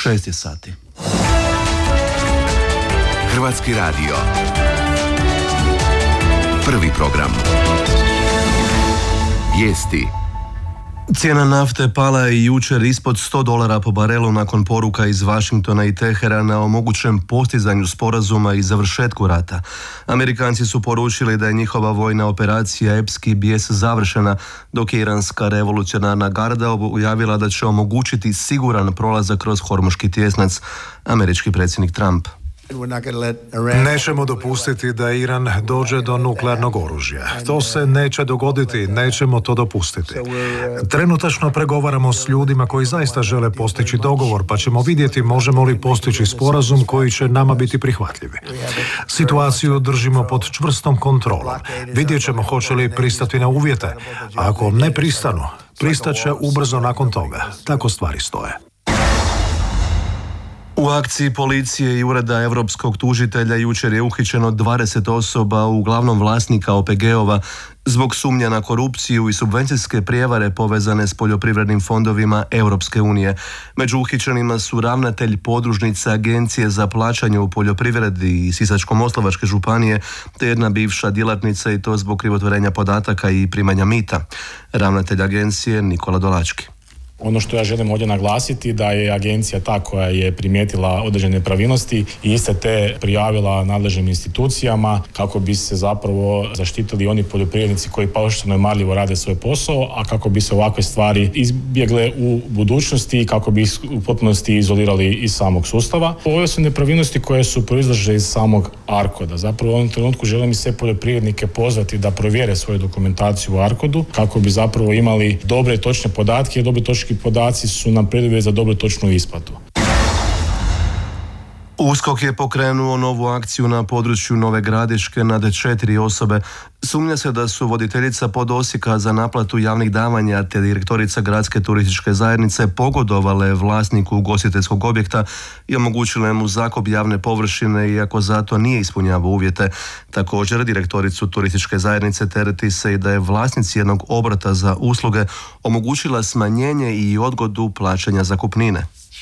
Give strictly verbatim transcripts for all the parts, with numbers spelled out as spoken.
šest je sati. Hrvatski radio. Prvi program. Vijesti. Cijena nafte pala je jučer ispod sto dolara po barelu nakon poruka iz Washingtona i Teherana o mogućem postizanju sporazuma i završetku rata. Amerikanci su poručili da je njihova vojna operacija Epski bijes završena, dok je iranska revolucionarna garda objavila da će omogućiti siguran prolazak kroz Hormuški tjesnac. Američki predsjednik Trump: Nećemo dopustiti da Iran dođe do nuklearnog oružja. To se neće dogoditi, nećemo to dopustiti. Trenutačno pregovaramo s ljudima koji zaista žele postići dogovor, pa ćemo vidjeti možemo li postići sporazum koji će nama biti prihvatljiv. Situaciju držimo pod čvrstom kontrolom. Vidjet ćemo hoće li pristati na uvjete. A ako ne pristanu, pristaće ubrzo nakon toga. Tako stvari stoje. U akciji policije i Ureda europskog tužitelja jučer je uhićeno dvadeset osoba, uglavnom vlasnika O P G-ova, zbog sumnja na korupciju i subvencijske prijevare povezane s poljoprivrednim fondovima Europske unije. Među uhićenima su ravnatelj podružnice Agencije za plaćanje u poljoprivredi i Sisačko-moslavačke županije, te jedna bivša djelatnica, i to zbog krivotvorenja podataka i primanja mita. Ravnatelj agencije Nikola Dolački: Ono što ja želim ovdje naglasiti da je agencija ta koja je primijetila određene nepravilnosti i iste te prijavila nadležnim institucijama kako bi se zapravo zaštitili oni poljoprivrednici koji pošteno i marljivo rade svoj posao, a kako bi se ovakve stvari izbjegle u budućnosti i kako bi u potpunosti izolirali iz samog sustava. Ove su nepravilnosti koje su proizlažile iz samog ARKOD-a. Zapravo u ovom trenutku želim i sve poljoprivrednike pozvati da provjere svoju dokumentaciju u ARKOD-u kako bi zapravo imali dobre i točne podatke, dobre točke podaci su nam preduvjet za dobru točnu isplatu. USKOK je pokrenuo novu akciju na području Nove Gradiške nad četiri osobe. Sumnja se da su voditeljica podosjeka za naplatu javnih davanja te direktorica gradske turističke zajednice pogodovale vlasniku ugostiteljskog objekta i omogućile mu zakup javne površine, iako zato nije ispunjavao uvjete. Također, direktoricu turističke zajednice tereti se i da je vlasnici jednog obrta za usluge omogućila smanjenje i odgodu plaćanja zakupnine.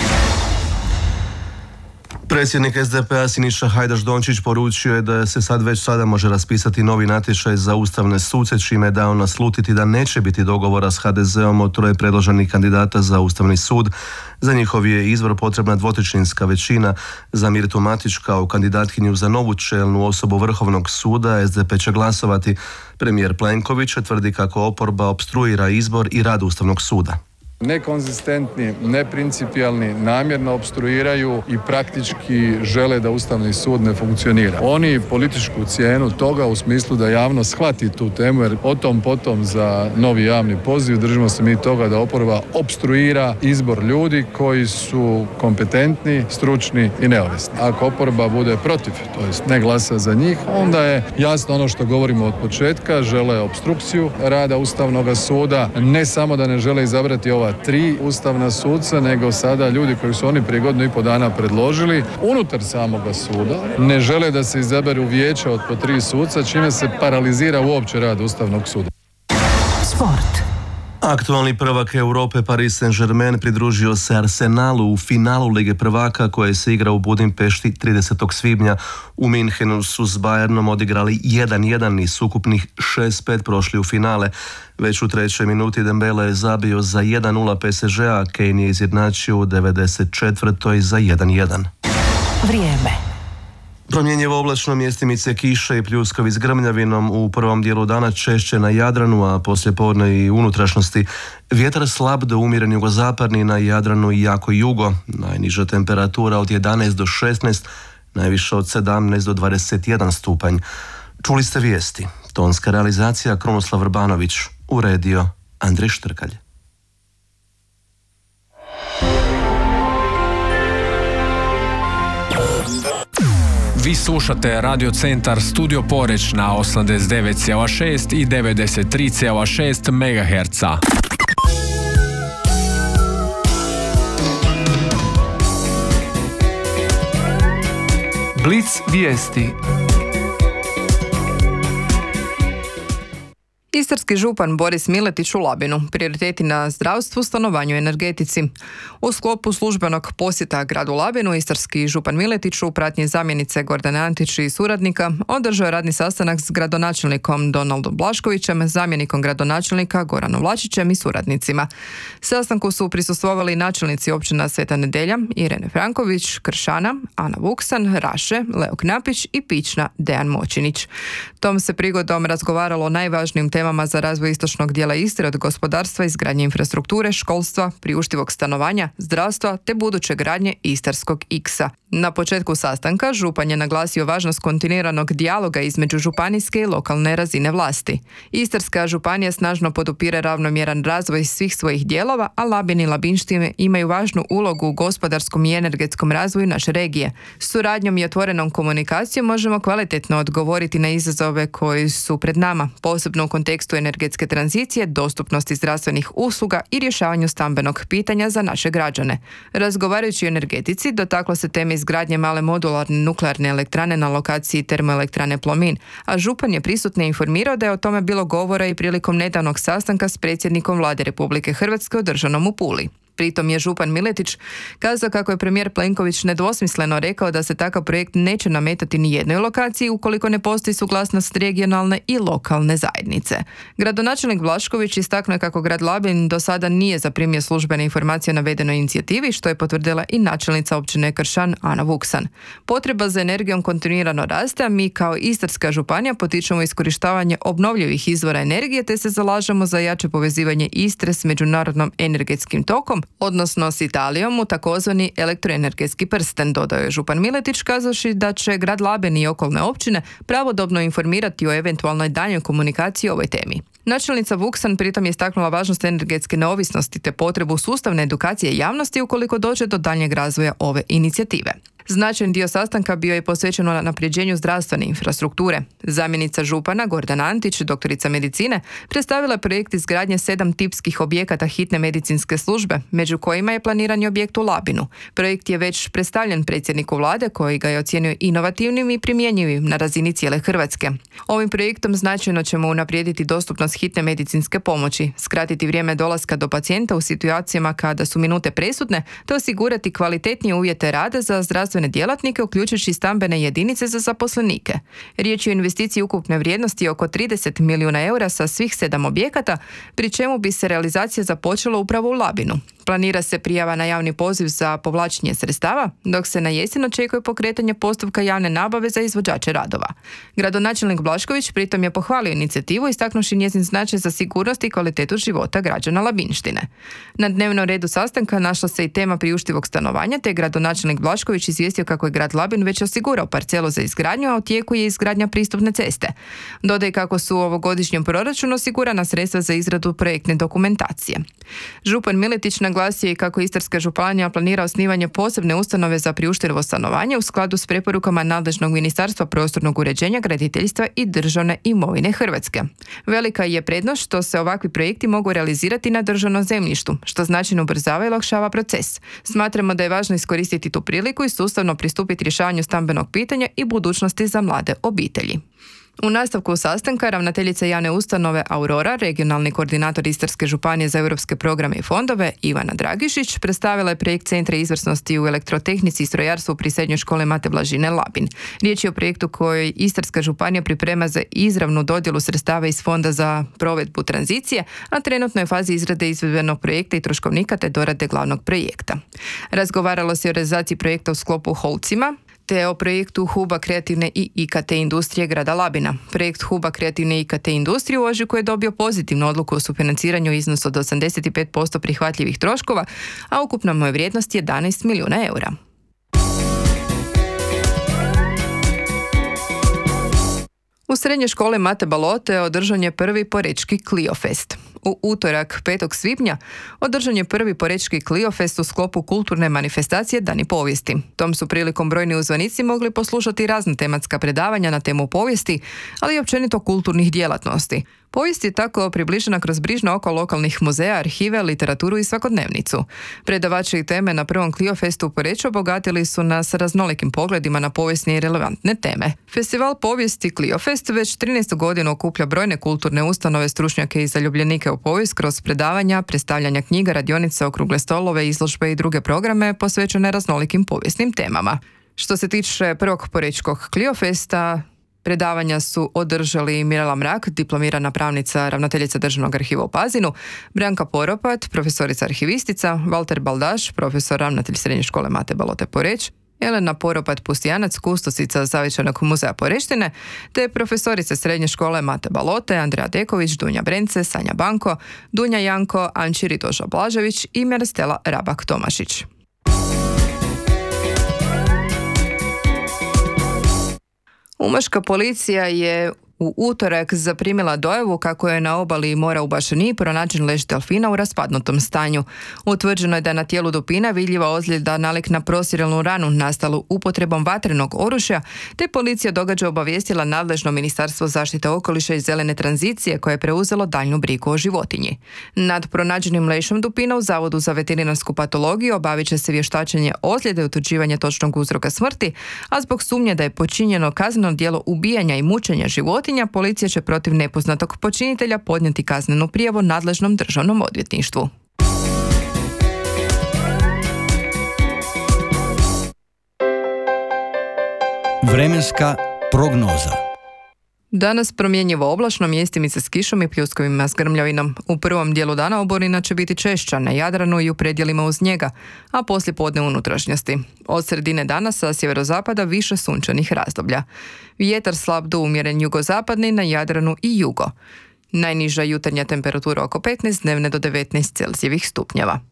Predsjednik S D P-a Siniša Hajdaš Dončić poručio je da se sad već sada može raspisati novi natječaj za ustavne suce, čime je dao naslutiti da neće biti dogovora s H D Z-om od troje predloženih kandidata za Ustavni sud. Za njihov je izbor potrebna dvotrećinska većina. Za Mirtu Matić kao kandidatkinju za novu čelnu osobu Vrhovnog suda S D P će glasovati. Premijer Plenković tvrdi kako oporba opstruira izbor i rad Ustavnog suda. Nekonzistentni, neprincipijalni, namjerno opstruiraju i praktički žele da Ustavni sud ne funkcionira. Oni političku cijenu toga u smislu da javnost shvati tu temu, jer o tom potom za novi javni poziv držimo se mi toga da oporba opstruira izbor ljudi koji su kompetentni, stručni i neovisni. Ako oporba bude protiv, to jest ne glasa za njih, onda je jasno ono što govorimo od početka, žele opstrukciju rada Ustavnog suda, ne samo da ne žele izabrati ova tri ustavna suca, nego sada ljudi koji su oni prije godinu i pol dana predložili unutar samoga suda ne žele da se izaberu vijeća od po tri suca, čime se paralizira uopće rad Ustavnog suda. Sport. Aktualni prvak Europe Paris Saint-Germain pridružio se Arsenalu u finalu Lige prvaka koje se igra u Budimpešti tridesetog svibnja. U Minhenu su s Bayernom odigrali jedan jedan i s ukupnih šest pet prošli u finale. Već u trećoj minuti Dembele je zabio za jedan nula P S G-a, Kane je izjednačio u devedeset četvrtoj za jedan jedan. Vrijeme. Promjenjivo oblačno, mjestimice kiše i pljuskovi s grmljavinom u prvom dijelu dana, češće na Jadranu, a poslijepodne i unutrašnjosti. Vjetar slab do umjeren jugozapadni, na Jadranu i jako jugo. Najniža temperatura od jedanaest do šesnaest, najviše od sedamnaest do dvadeset jedan stupanj. Čuli ste vijesti. Tonska realizacija Krunoslav Vrbanović, uredio Andrej Štrkalj. Vi slušate Radio Centar Studio Poreć na osamdeset devet zarez šest i devedeset tri zarez šest megaherca. Blic vijesti. Istarski župan Boris Miletić u Labinu. Prioriteti na zdravstvu, stanovanju i energetici. U sklopu službenog posjeta gradu Labinu, istarski župan Miletić u pratnji zamjenice Gordane Antić i suradnika održao je radni sastanak s gradonačelnikom Donaldom Blaškovićem, zamjenikom gradonačelnika Goranom Vlačićem i suradnicima. Sastanku su prisustvovali načelnici općina Sveta Nedelja, Irene Franković, Kršana, Ana Vuksan, Raše, Leo Knapić i Pična Dejan Močinić. Tom se prigodom razgovaralo o najvažnijim temama za razvoj istočnog dijela Istre, od gospodarstva, izgradnje infrastrukture, školstva, priuštivog stanovanja, zdravstva te buduće gradnje Istarskog X-a. Na početku sastanka župan je naglasio važnost kontinuiranog dijaloga između županijske i lokalne razine vlasti. Istarska županija snažno podupire ravnomjeran razvoj svih svojih dijelova, a Labin i Labinštine imaju važnu ulogu u gospodarskom i energetskom razvoju naše regije. Suradnjom i otvorenom komunikacijom možemo kvalitetno odgovoriti na izazove koji su pred nama, posebno u kontekstu energetske tranzicije, dostupnosti zdravstvenih usluga i rješavanju stambenog pitanja za naše građane. Razgovarajući o energetici, dotaklo se teme izgradnje male modularne nuklearne elektrane na lokaciji termoelektrane Plomin, a župan je prisutne informirao da je o tome bilo govora i prilikom nedavnog sastanka s predsjednikom Vlade Republike Hrvatske održanom u Puli. Pritom je župan Miletić kazao kako je premijer Plenković nedvosmisleno rekao da se takav projekt neće nametati ni jednoj lokaciji ukoliko ne postoji suglasnost regionalne i lokalne zajednice. Gradonačelnik Blašković istaknuo je kako grad Labin do sada nije zaprimio službene informacije o navedenoj inicijativi, što je potvrdila i načelnica općine Kršan Ana Vuksan. Potreba za energijom kontinuirano raste, a mi kao Istarska županija potičemo iskorištavanje obnovljivih izvora energije te se zalažemo za jače povezivanje Istre s međunarodnom energetskim tokom, odnosno s Italijom u takozvani elektroenergetski prsten, dodao je župan Miletić, kazavši da će grad Labin i okolne općine pravodobno informirati o eventualnoj daljnjoj komunikaciji o ovoj temi. Načelnica Vuksan pritom je istaknula važnost energetske neovisnosti te potrebu sustavne edukacije javnosti ukoliko dođe do daljnjeg razvoja ove inicijative. Značajan dio sastanka bio je posvećen na napređenju zdravstvene infrastrukture. Zamjenica župana Gordana Antić, doktorica medicine, predstavila je projekt izgradnje sedam tipskih objekata hitne medicinske službe, među kojima je planirani objekt u Labinu. Projekt je već predstavljen predsjedniku vlade, koji ga je ocijenio inovativnim i primjenjivim na razini cijele Hrvatske. Ovim projektom značajno ćemo unaprijediti dostupnost hitne medicinske pomoći, skratiti vrijeme dolaska do pacijenta u situacijama kada su minute presudne, te osigurati kvalitetnije uvjete rada za zdravstvene djelatnike, uključujući stambene jedinice za zaposlenike. Riječ je o investiciji ukupne vrijednosti oko trideset milijuna eura sa svih sedam objekata, pri čemu bi se realizacija započela upravo u Labinu. Planira se prijava na javni poziv za povlačenje sredstava, dok se na jesen očekuje pokretanje postupka javne nabave za izvođače radova. Gradonačelnik Blašković pritom je pohvalio inicijativu, istaknuši njezin značaj za sigurnost i kvalitetu života građana Labinštine. Na dnevnom redu sastanka našla se i tema priuštivog stanovanja, te je gradonačelnik Blašković izvijestio kako je grad Labin već osigurao parcelu za izgradnju, a u tijeku je izgradnja pristupne ceste. Dodaj kako su u ovogodišnjem proračunu osigurana sredstva za izradu projektne dokumentacije. Župan Miletić naglasio i kako Istarska županija planira osnivanje posebne ustanove za priuštivo stanovanje u skladu s preporukama nadležnog Ministarstva prostornog uređenja, graditeljstva i državne imovine Hrvatske. Velika je prednost što se ovakvi projekti mogu realizirati na državnom zemljištu, što značajno ubrzava i olakšava proces. Smatramo da je važno iskoristiti tu priliku i sustavno pristupiti rješavanju stambenog pitanja i budućnosti za mlade obitelji. U nastavku sastanka ravnateljica javne ustanove Aurora, regionalni koordinator Istarske županije za europske programe i fondove Ivana Dragišić, predstavila je projekt Centra izvrsnosti u elektrotehnici i strojarstvu pri srednjoj školi Mate Blažine Labin. Riječ je o projektu koji Istarska županija priprema za izravnu dodjelu sredstava iz Fonda za provedbu tranzicije, a trenutno je u fazi izrade izvedbenog projekta i troškovnika te dorade glavnog projekta. Razgovaralo se o realizaciji projekta u sklopu Holcima, te o projektu Huba kreativne i I K T industrije grada Labina. Projekt Huba kreativne i I K T industrije u ožujku je dobio pozitivnu odluku o sufinanciranju u iznosu od osamdeset pet posto prihvatljivih troškova, a ukupna mu je vrijednost jedanaest milijuna eura. U srednjoj školi Mate Balote održan je prvi porečki Cliofest. U utorak petog svibnja održan je prvi porečki Cliofest u sklopu kulturne manifestacije Dani povijesti. Tom su prilikom brojni uzvanici mogli poslušati razna tematska predavanja na temu povijesti, ali i općenito kulturnih djelatnosti. Povijest je tako približena kroz brižno oko lokalnih muzeja, arhive, literaturu i svakodnevnicu. Predavači i teme na prvom Clio-festu u Poreču obogatili su nas raznolikim pogledima na povijesne i relevantne teme. Festival povijesti Clio-fest već trinaestu godinu okuplja brojne kulturne ustanove, stručnjake i zaljubljenike u povijest kroz predavanja, predstavljanja knjiga, radionice, okrugle stolove, izložbe i druge programe posvećene raznolikim povijesnim temama. Što se tiče prvog porečkog Clio-festa, predavanja su održali Mirela Mrak, diplomirana pravnica, ravnateljica Državnog arhiva u Pazinu, Branka Poropat, profesorica arhivistica, Valter Baldaš, profesor ravnatelj Srednje škole Mate Balote Poreč, Elena Poropat-Pustijanac, kustosica Zavičajnog muzeja Poreštine, te profesorice Srednje škole Mate Balote, Andreja Deković, Dunja Brence, Sanja Banko, Dunja Janko, Anči Ritoža Blažević i Merstela Rabak-Tomašić. Umaška policija je u utorak zaprimila dojavu kako je na obali mora u Bašani pronađen lež delfina u raspadnutom stanju. Utvrđeno je da na tijelu dupina vidljiva ozljeda nalik na prosirelnu ranu nastalu upotrebom vatrenog oružja, te policija događaj obavijestila nadležno Ministarstvo zaštite okoliša i zelene tranzicije koje je preuzelo daljnju brigu o životinji. Nad pronađenim lešom dupina u Zavodu za veterinarsku patologiju obavit će se vještačenje ozljede i utvrđivanje točnog uzroka smrti, a zbog sumnje da je počinjeno kazneno djelo ubijanja i mučenja životinja, policija će protiv nepoznatog počinitelja podnijeti kaznenu prijavu nadležnom državnom odvjetništvu. Vremenska prognoza. Danas promjenjivo oblačno, mjestimice s kišom i pljuskovima s grmljavinom. U prvom dijelu dana oborina će biti češća na Jadranu i u predjelima uz njega, a poslije podne unutrašnjosti. Od sredine dana sa sjeverozapada više sunčanih razdoblja. Vjetar slab do umjeren jugozapadni na Jadranu i jugo. Najniža jutarnja temperatura oko petnaest, dnevne do devetnaest Celzijevih stupnjeva.